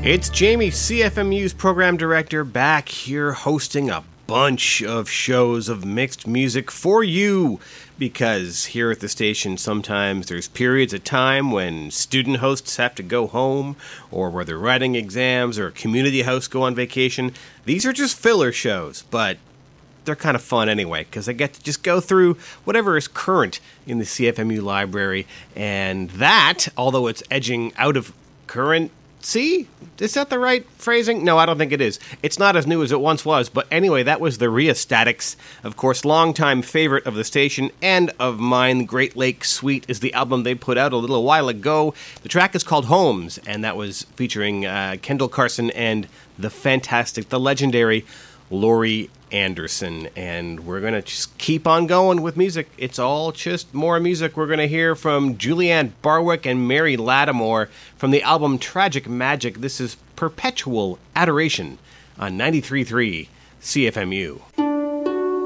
It's Jamie, CFMU's program director, back here hosting a bunch of shows of mixed music for you. Because here at the station, sometimes there's periods of time when student hosts have to go home, or where they're writing exams, or community hosts go on vacation. These are just filler shows, but they're kind of fun anyway, because I get to just go through whatever is current in the CFMU library. And that, although it's edging out of current... See? Is that the right phrasing? No, I don't think it is. It's not as new as it once was, but anyway, that was the Rheostatics. Of course, longtime favorite of the station and of mine. Great Lake Suite is the album they put out a little while ago. The track is called Homes, and that was featuring Kendall Carson and the fantastic, the legendary Laurie Anderson. And we're going to just keep on going with music. It's all just more music. We're going to hear from Julianne Barwick and Mary Lattimore from the album Tragic Magic. This is Perpetual Adoration on 93.3 CFMU.